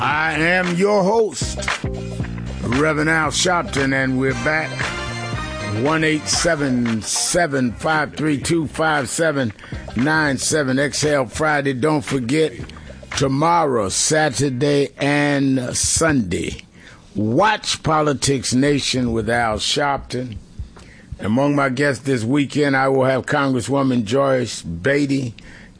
I am your host, Reverend Al Sharpton, and we're back. 1-877-532-5797. Exhale Friday. Don't forget, tomorrow, Saturday and Sunday, watch Politics Nation with Al Sharpton. Among my guests this weekend, I will have Congresswoman Joyce Beatty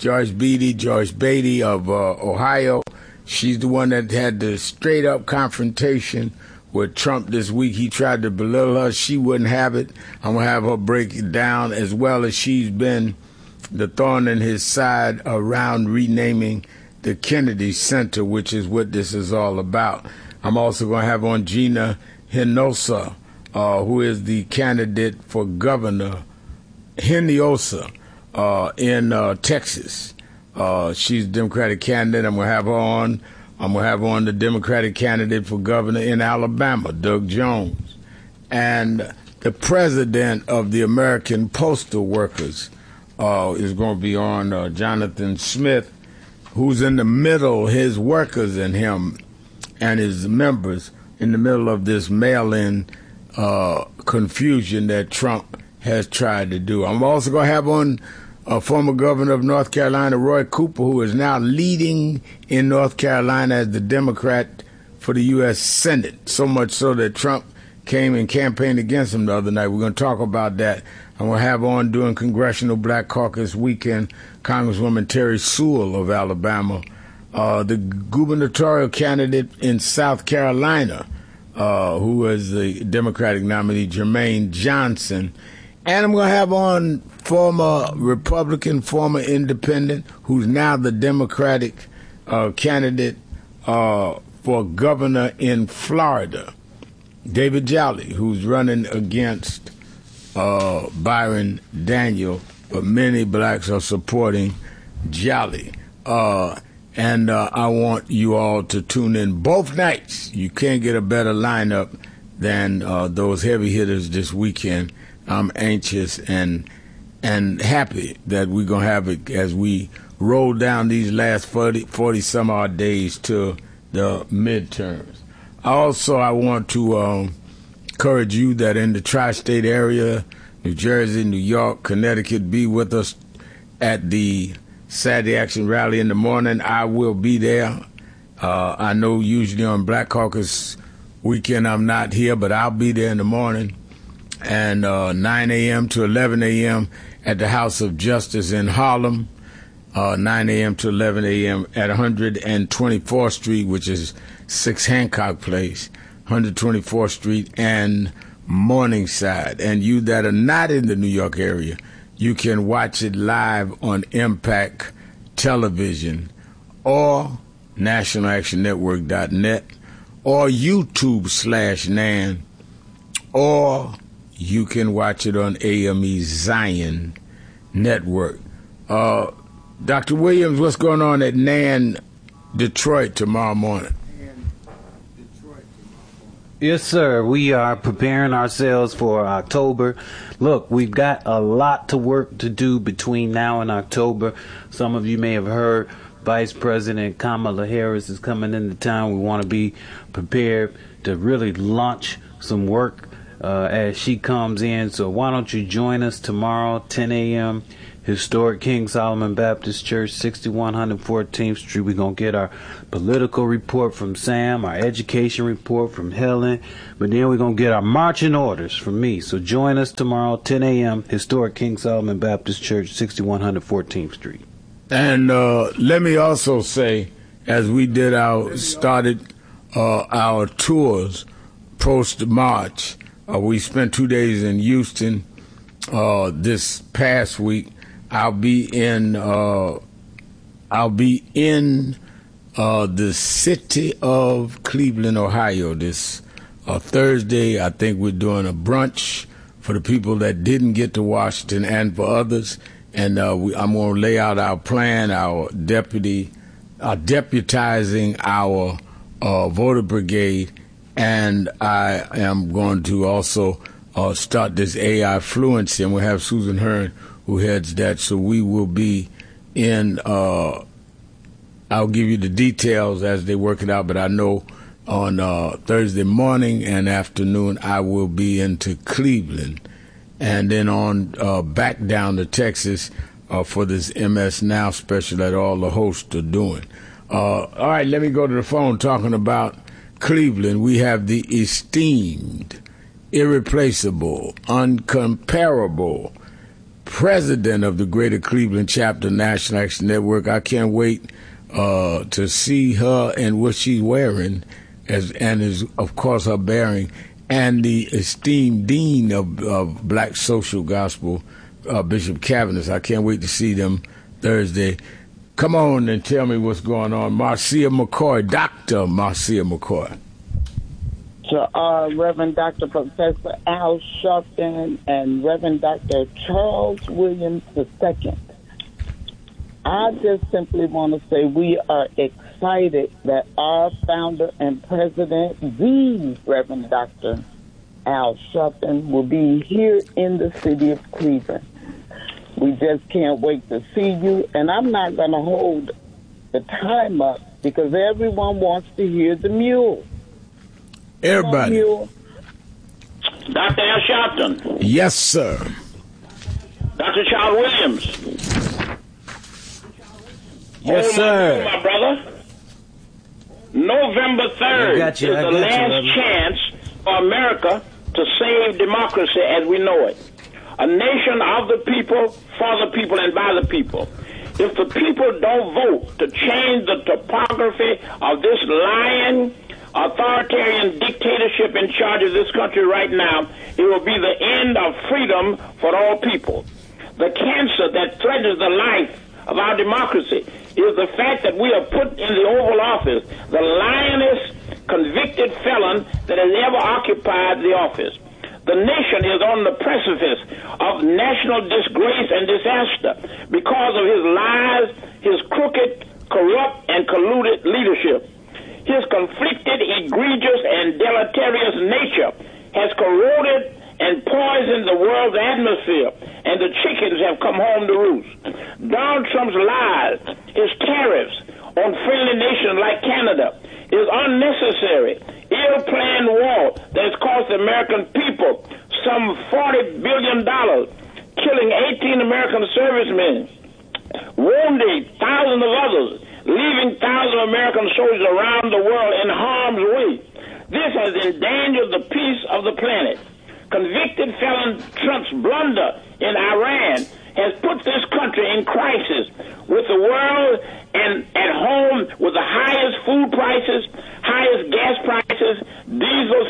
of Ohio. She's the one that had the straight-up confrontation with Trump this week. He tried to belittle her. She wouldn't have it. I'm going to have her break it down, as well as she's been the thorn in his side around renaming the Kennedy Center, which is what this is all about. I'm also going to have on Gina Hinojosa, who is the candidate for governor, Hinojosa, in Texas. She's a Democratic candidate. I'm going to have her on. I'm going to have on the Democratic candidate for governor in Alabama, Doug Jones. And the president of the American Postal Workers is going to be on, Jonathan Smith, who's in the middle, his workers and him and his members, in the middle of this mail-in confusion that Trump has tried to do. I'm also going to have on former governor of North Carolina, Roy Cooper, who is now leading in North Carolina as the Democrat for the U.S. Senate, so much so that Trump came and campaigned against him the other night. We're going to talk about that. I'm going to have on during Congressional Black Caucus weekend Congresswoman Terry Sewell of Alabama, the gubernatorial candidate in South Carolina, who is the Democratic nominee, Jermaine Johnson. And I'm going to have on former Republican, former independent, who's now the Democratic candidate for governor in Florida, David Jolly, who's running against Byron Daniel, but many blacks are supporting Jolly. And I want you all to tune in both nights. You can't get a better lineup than those heavy hitters this weekend. I'm anxious and happy that we're going to have it as we roll down these last 40 some odd days to the midterms. Also, I want to encourage you that in the tri-state area, New Jersey, New York, Connecticut, be with us at the Saturday Action Rally in the morning. I will be there. I know usually on Black Caucus weekend I'm not here, but I'll be there in the morning. And 9 a.m. to 11 a.m. at the House of Justice in Harlem, 9 a.m. to 11 a.m. at 124th Street, which is 6 Hancock Place, 124th Street and Morningside. And you that are not in the New York area, you can watch it live on Impact Television or NationalActionNetwork.net or YouTube/NAN, or you can watch it on AME Zion Network. Dr. Williams, what's going on at NAN Detroit tomorrow morning? Yes, sir. We are preparing ourselves for October. Look, we've got a lot to work to do between now and October. Some of you may have heard Vice President Kamala Harris is coming into town. We want to be prepared to really launch some work as she comes in. So why don't you join us tomorrow, 10 a.m., Historic King Solomon Baptist Church, 6114th Street. We're going to get our political report from Sam, our education report from Helen, but then we're going to get our marching orders from me. So join us tomorrow, 10 a.m., Historic King Solomon Baptist Church, 6114th Street. And let me also say, as we did started our tours post-March, we spent 2 days in Houston this past week. I'll be in the city of Cleveland, Ohio this Thursday. I think we're doing a brunch for the people that didn't get to Washington and for others. And I'm going to lay out our plan, our deputizing our voter brigade. And I am going to also start this AI fluency, and we'll have Susan Hearn who heads that. So we will be in I'll give you the details as they work it out, but I know on Thursday morning and afternoon I will be into Cleveland, and then on back down to Texas for this MS Now special that all the hosts are doing. All right, let me go to the phone. Talking about Cleveland, we have the esteemed, irreplaceable, uncomparable president of the Greater Cleveland Chapter National Action Network. I can't wait to see her and what she's wearing, and is of course her bearing, and the esteemed dean of Black Social Gospel, Bishop Cavanis. I can't wait to see them Thursday. Come on and tell me what's going on, Marcia McCoy, Dr. Marcia McCoy. Reverend Dr. Professor Al Sharpton and Reverend Dr. Charles Williams II. I just simply want to say we are excited that our founder and president, the Reverend Dr. Al Sharpton, will be here in the city of Cleveland. We just can't wait to see you, and I'm not going to hold the time up because everyone wants to hear the mule. Everybody. Dr. Al Sharpton. Yes, sir. Dr. Charles Williams. Yes, sir. My brother. November 3rd is the last chance for America to save democracy as we know it. A nation of the people, for the people, and by the people. If the people don't vote to change the topography of this lying, authoritarian dictatorship in charge of this country right now, it will be the end of freedom for all people. The cancer that threatens the life of our democracy is the fact that we have put in the Oval Office the lionest convicted felon that has ever occupied the office. The nation is on the precipice of national disgrace and disaster because of his lies, his crooked, corrupt, and colluded leadership. His conflicted, egregious, and deleterious nature has corroded and poisoned the world's atmosphere, and the chickens have come home to roost. Donald Trump's lies, his tariffs on friendly nations like Canada, is unnecessary, ill-planned war that has cost the American people some $40 billion, killing 18 American servicemen, wounding thousands of others, leaving thousands of American soldiers around the world in harm's way. This has endangered the peace of the planet. Convicted felon Trump's blunder in Iran has put this country in crisis, with the world and at home with the highest food prices, highest gas prices, diesel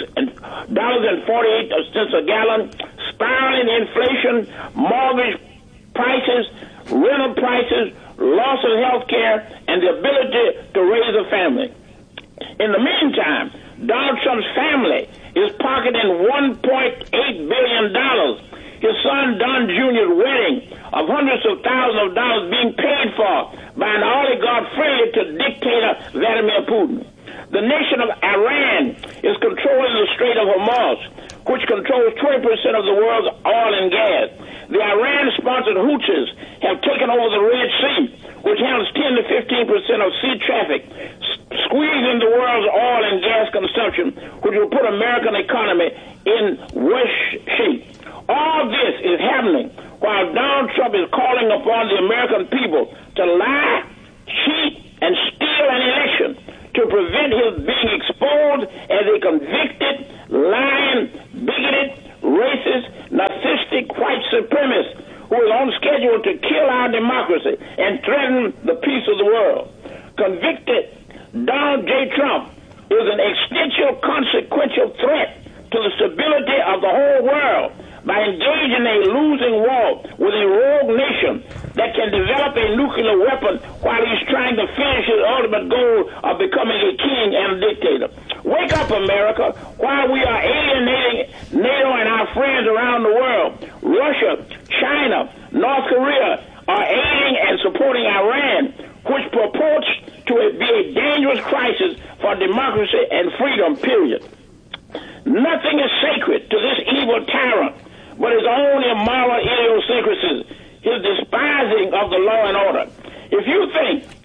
$6.48 a gallon, spiraling inflation, mortgage prices, rental prices, loss of health care, and the ability to raise a family. In the meantime, Donald Trump's family is pocketing $1.8 billion. His son Don Jr.'s wedding of hundreds of thousands of dollars being paid for by an oligarch friendly to dictator Vladimir Putin. The nation of Iran is controlling the Strait of Hormuz, which controls 20% of the world's oil and gas. The Iran-sponsored Houthis have taken over the Red Sea, which handles 10 to 15% of sea traffic, squeezing the world's oil and gas consumption, which will put American economy in worse shape. All this is happening while Donald Trump is calling upon the American people to lie, cheat, and steal an election to prevent his being exposed as a convicted, lying, bigoted, racist, narcissistic white supremacist who is on schedule to kill our democracy and threaten the peace of the world. Convicted Donald J. Trump is an existential, consequential threat to the stability of the whole world by engaging a losing war with a rogue nation that can develop a nuclear weapon while he's trying to finish his ultimate goal of becoming a king and a dictator. Wake up, America, while we are alienating NATO and our friends around the world. Russia, China, North Korea are aiding and supporting Iran, which purports to be a dangerous crisis for democracy and freedom, period. Nothing is sacred to this evil tyrant but his own immoral idiosyncrasies, his despising of the law and order. If you think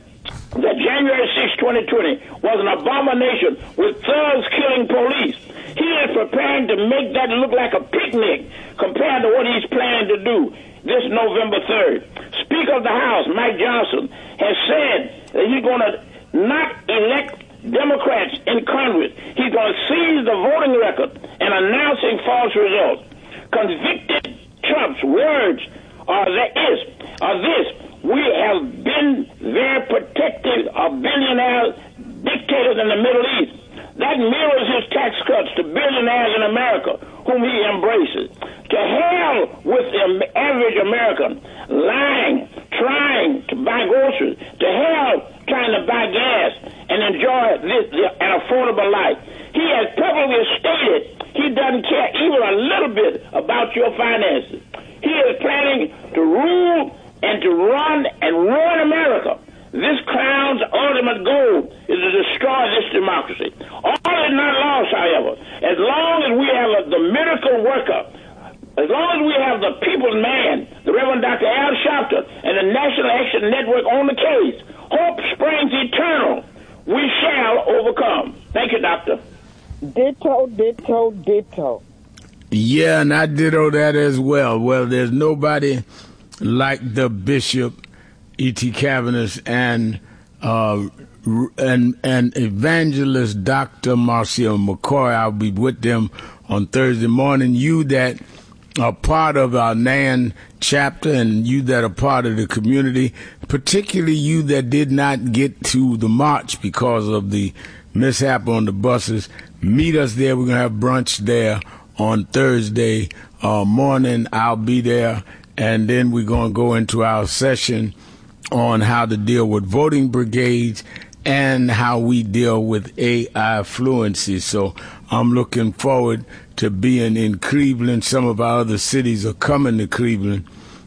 that January 6, 2020 was an abomination with thugs killing police. He is preparing to make that look like a picnic compared to what he's planning to do this November 3rd. Speaker of the House, Mike Johnson, has said that he's going to not elect Democrats in Congress. He's going to seize the voting record and announcing false results. Convicted Trump's words are this: we have been very protective of billionaire dictators in the Middle East. That mirrors his tax cuts to billionaires in America, whom he embraces. To hell with the average American, lying, trying to buy groceries. To hell trying to buy gas and enjoy an affordable life. He has publicly stated he doesn't care even a little bit about your finances. He is planning to rule and to run and ruin America. This clown's ultimate goal is to destroy this democracy. All is not lost, however. As long as we have the miracle worker, as long as we have the people's man, the Reverend Dr. Al Sharpton, and the National Action Network on the case, hope springs eternal. We shall overcome. Thank you, Doctor. Ditto, ditto, ditto. Yeah, and I ditto that as well. Well, there's nobody like the Bishop E.T. Cavaniss and evangelist Dr. Marcia McCoy. I'll be with them on Thursday morning. You that are part of our NAN chapter and you that are part of the community, particularly you that did not get to the march because of the mishap on the buses, meet us there. We're going to have brunch there on Thursday morning. I'll be there. And then we're going to go into our session on how to deal with voting brigades and how we deal with AI fluency. So I'm looking forward to being in Cleveland. Some of our other cities are coming to Cleveland,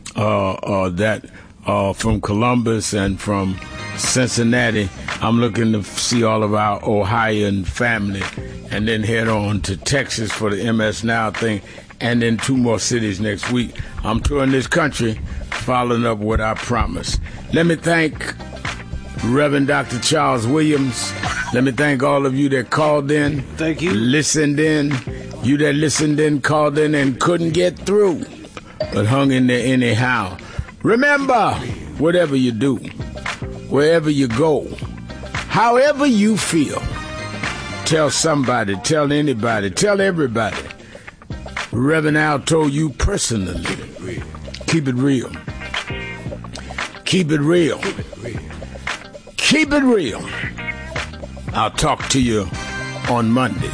from Columbus and from Cincinnati. I'm looking to see all of our Ohioan family and then head on to Texas for the MS Now thing, and then 2 more cities next week. I'm touring this country, following up what I promised. Let me thank Reverend Dr. Charles Williams. Let me thank all of you that called in. Thank you. Listened in. You that listened in, called in, and couldn't get through, but hung in there anyhow. Remember, whatever you do, wherever you go, however you feel, tell somebody, tell anybody, tell everybody. Reverend Al told you personally, keep it real. Keep it real. Keep it real. I'll talk to you on Monday.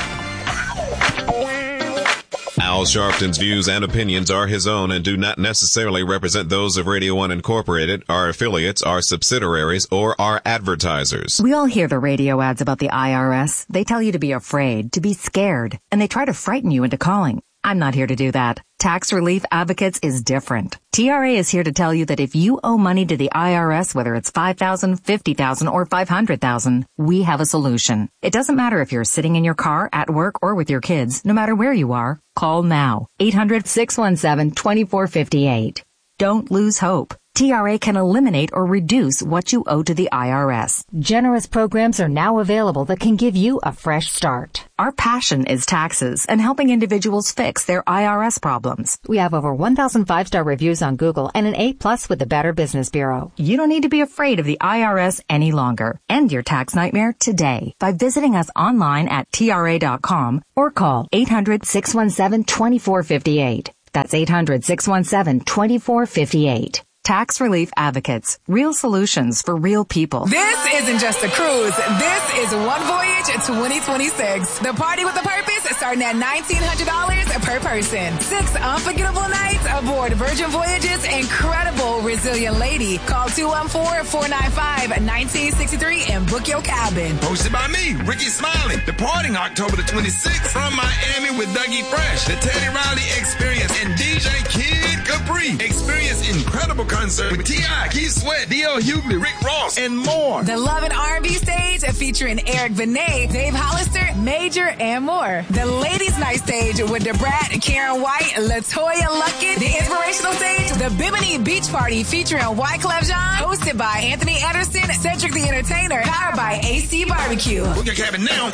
Al Sharpton's views and opinions are his own and do not necessarily represent those of Radio 1 Incorporated, our affiliates, our subsidiaries, or our advertisers. We all hear the radio ads about the IRS. They tell you to be afraid, to be scared, and they try to frighten you into calling. I'm not here to do that. Tax Relief Advocates is different. TRA is here to tell you that if you owe money to the IRS, whether it's $5,000, $50,000, or $500,000, we have a solution. It doesn't matter if you're sitting in your car, at work, or with your kids. No matter where you are, call now. 800-617-2458. Don't lose hope. TRA can eliminate or reduce what you owe to the IRS. Generous programs are now available that can give you a fresh start. Our passion is taxes and helping individuals fix their IRS problems. We have over 1,000 5-star reviews on Google and an A+ with the Better Business Bureau. You don't need to be afraid of the IRS any longer. End your tax nightmare today by visiting us online at TRA.com or call 800-617-2458. That's 800-617-2458. Tax Relief Advocates. Real solutions for real people. This isn't just a cruise. This is One Voyage 2026. The party with a purpose starting at $1,900 per person. 6 unforgettable nights aboard Virgin Voyage's incredible Resilient Lady. Call 214-495-1963 and book your cabin. Hosted by me, Ricky Smiley. Departing October the 26th from Miami with Dougie Fresh, the Teddy Riley Experience, and DJ Kid Capri. Experience incredible concert with T.I., Keith Sweat, D.L. Hughley, Rick Ross, and more. The Love and R&B stage featuring Eric Benet, Dave Hollister, Major, and more. The Ladies Night stage with DeBrat, Karen White, LaToya Luckett. The Inspirational stage, the Bimini Beach Party featuring Wyclef Jean, hosted by Anthony Anderson, Cedric the Entertainer, powered by AC Barbecue. Book your cabin now